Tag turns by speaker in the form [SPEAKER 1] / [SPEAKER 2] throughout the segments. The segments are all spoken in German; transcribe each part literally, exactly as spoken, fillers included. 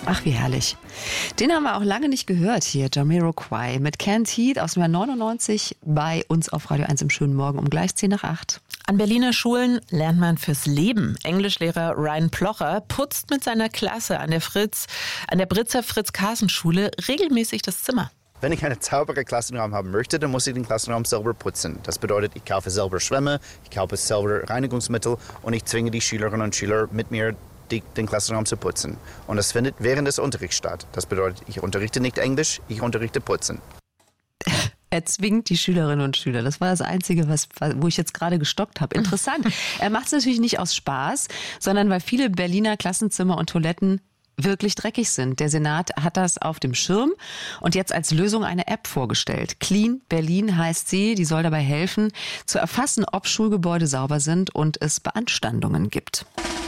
[SPEAKER 1] Ach, wie herrlich. Den haben wir auch lange nicht gehört hier, Jamiroquai mit Can't Heat aus dem Jahr neunundneunzig bei uns auf Radio eins im schönen Morgen um gleich zehn nach acht.
[SPEAKER 2] An Berliner Schulen lernt man fürs Leben. Englischlehrer Ryan Plocher putzt mit seiner Klasse an der Fritz, an der Britzer Fritz-Carsten-Schule regelmäßig das Zimmer.
[SPEAKER 3] Wenn ich einen sauberen Klassenraum haben möchte, dann muss ich den Klassenraum selber putzen. Das bedeutet, ich kaufe selber Schwämme, ich kaufe selber Reinigungsmittel und ich zwinge die Schülerinnen und Schüler mit mir, die, den Klassenraum zu putzen. Und das findet während des Unterrichts statt. Das bedeutet, ich unterrichte nicht Englisch, ich unterrichte Putzen.
[SPEAKER 1] Er zwingt die Schülerinnen und Schüler. Das war das Einzige, was, wo ich jetzt gerade gestockt habe. Interessant. Er macht es natürlich nicht aus Spaß, sondern weil viele Berliner Klassenzimmer und Toiletten wirklich dreckig sind. Der Senat hat das auf dem Schirm und jetzt als Lösung eine App vorgestellt. Clean Berlin heißt sie. Die soll dabei helfen, zu erfassen, ob Schulgebäude sauber sind und es Beanstandungen gibt.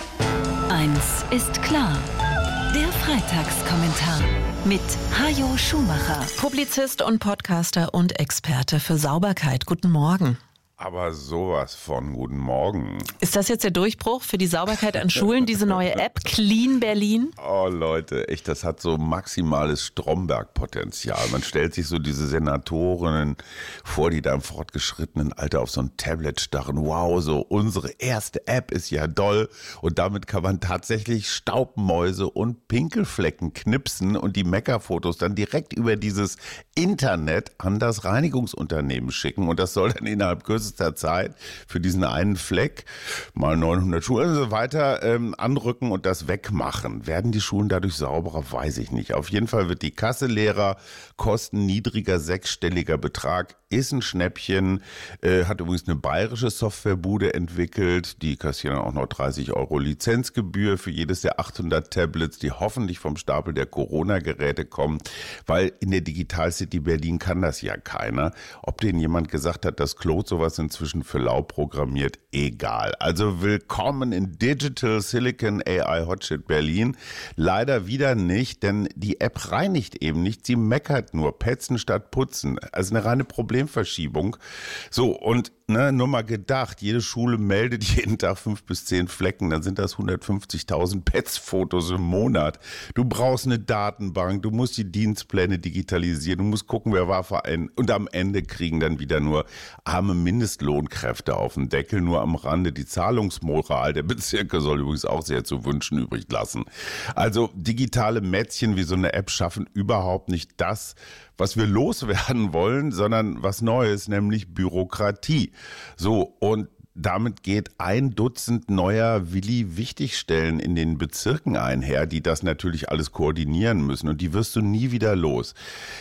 [SPEAKER 4] Eins ist klar. Der Freitagskommentar mit Hajo Schumacher.
[SPEAKER 2] Publizist und Podcaster und Experte für Sauberkeit. Guten Morgen.
[SPEAKER 5] Aber sowas von guten Morgen.
[SPEAKER 2] Ist das jetzt der Durchbruch für die Sauberkeit an Schulen, diese neue App Clean Berlin?
[SPEAKER 5] Oh Leute, echt, das hat so maximales Stromberg-Potenzial. Man stellt sich so diese Senatorinnen vor, die da im fortgeschrittenen Alter auf so ein Tablet starren. Wow, so unsere erste App ist ja doll. Und damit kann man tatsächlich Staubmäuse und Pinkelflecken knipsen und die Meckerfotos dann direkt über dieses Internet an das Reinigungsunternehmen schicken. Und das soll dann innerhalb kürzester Zeit für diesen einen Fleck mal neunhundert Schulen und so weiter ähm, anrücken und das wegmachen. Werden die Schulen dadurch sauberer? Weiß ich nicht. Auf jeden Fall wird die Kasse leerer, kosten niedriger sechsstelliger Betrag, ist ein Schnäppchen, äh, hat übrigens eine bayerische Softwarebude entwickelt, die kassieren auch noch dreißig Euro Lizenzgebühr für jedes der achthundert Tablets, die hoffentlich vom Stapel der Corona-Geräte kommen, weil in der Digital City Berlin kann das ja keiner. Ob denen jemand gesagt hat, dass Claude sowas inzwischen für lau programmiert, egal. Also willkommen in Digital Silicon A I Hotshit Berlin. Leider wieder nicht, denn die App reinigt eben nicht, sie meckert nur, petzen statt putzen. Also eine reine Problemverschiebung. So, und ne, nur mal gedacht, jede Schule meldet jeden Tag fünf bis zehn Flecken, dann sind das hundertfünfzigtausend Pets-Fotos im Monat. Du brauchst eine Datenbank, du musst die Dienstpläne digitalisieren, du musst gucken, wer war Verein. Und am Ende kriegen dann wieder nur arme Mindestlohnkräfte auf den Deckel, nur am Rande. Die Zahlungsmoral der Bezirke soll übrigens auch sehr zu wünschen übrig lassen. Also digitale Mätzchen wie so eine App schaffen überhaupt nicht das, was wir loswerden wollen, sondern was Neues, nämlich Bürokratie. So, und damit geht ein Dutzend neuer Willi-Wichtigstellen in den Bezirken einher, die das natürlich alles koordinieren müssen. Und die wirst du nie wieder los.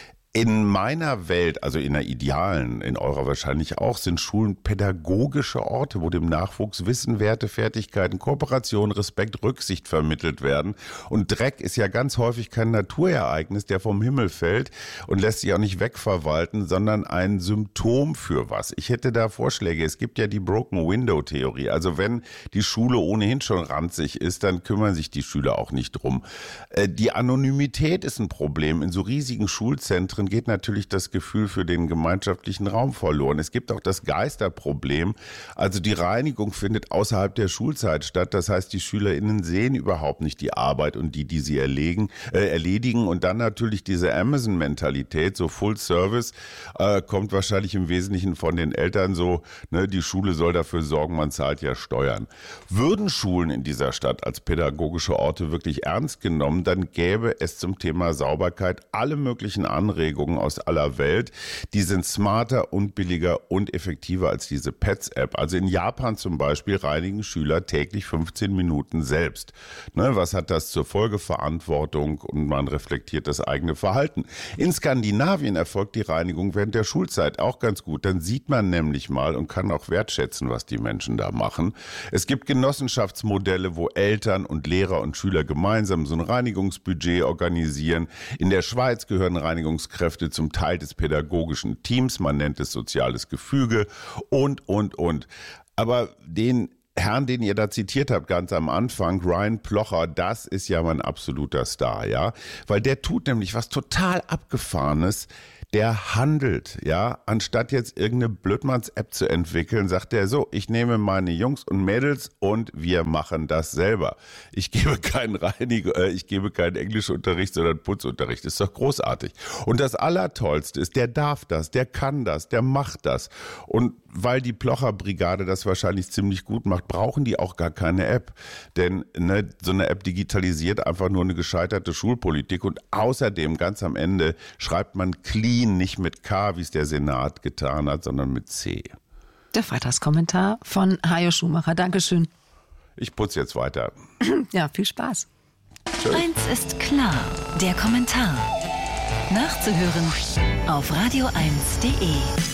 [SPEAKER 5] In meiner Welt, also in der idealen, in eurer wahrscheinlich auch, sind Schulen pädagogische Orte, wo dem Nachwuchs Wissen, Werte, Fertigkeiten, Kooperation, Respekt, Rücksicht vermittelt werden. Und Dreck ist ja ganz häufig kein Naturereignis, der vom Himmel fällt und lässt sich auch nicht wegverwalten, sondern ein Symptom für was. Ich hätte da Vorschläge. Es gibt ja die Broken Window Theorie. Also wenn die Schule ohnehin schon ranzig ist, dann kümmern sich die Schüler auch nicht drum. Die Anonymität ist ein Problem. In so riesigen Schulzentren geht natürlich das Gefühl für den gemeinschaftlichen Raum verloren. Es gibt auch das Geisterproblem. Also die Reinigung findet außerhalb der Schulzeit statt. Das heißt, die SchülerInnen sehen überhaupt nicht die Arbeit und die, die sie erlegen, äh, erledigen. Und dann natürlich diese Amazon-Mentalität, so Full Service, äh, kommt wahrscheinlich im Wesentlichen von den Eltern so, ne, die Schule soll dafür sorgen, man zahlt ja Steuern. Würden Schulen in dieser Stadt als pädagogische Orte wirklich ernst genommen, dann gäbe es zum Thema Sauberkeit alle möglichen Anregungen aus aller Welt. Die sind smarter und billiger und effektiver als diese Pets-App. Also in Japan zum Beispiel reinigen Schüler täglich fünfzehn Minuten selbst. Ne, was hat das zur Folge? Verantwortung und man reflektiert das eigene Verhalten. In Skandinavien erfolgt die Reinigung während der Schulzeit auch ganz gut. Dann sieht man nämlich mal und kann auch wertschätzen, was die Menschen da machen. Es gibt Genossenschaftsmodelle, wo Eltern und Lehrer und Schüler gemeinsam so ein Reinigungsbudget organisieren. In der Schweiz gehören Reinigungskräfte zum Teil des pädagogischen Teams, man nennt es soziales Gefüge und, und, und. Aber den Herrn, den ihr da zitiert habt, ganz am Anfang, Ryan Plocher, das ist ja mein absoluter Star, ja, weil der tut nämlich was total Abgefahrenes. der handelt, ja, anstatt jetzt irgendeine Blödmanns-App zu entwickeln, sagt er so, ich nehme meine Jungs und Mädels und wir machen das selber. Ich gebe keinen Reiniger, äh, ich gebe keinen Englischunterricht, sondern Putzunterricht. Das ist doch großartig. Und das Allertollste ist, der darf das, der kann das, der macht das. Und weil die Plocher-Brigade das wahrscheinlich ziemlich gut macht, brauchen die auch gar keine App. Denn ne, so eine App digitalisiert einfach nur eine gescheiterte Schulpolitik. Und außerdem, ganz am Ende, schreibt man clean, nicht mit K, wie es der Senat getan hat, sondern mit C.
[SPEAKER 1] Der Freitagskommentar von Hajo Schumacher. Dankeschön.
[SPEAKER 5] Ich putze jetzt weiter.
[SPEAKER 1] Ja, viel Spaß.
[SPEAKER 5] Tschüss.
[SPEAKER 4] Eins ist klar, der Kommentar. Nachzuhören auf radio eins punkt de.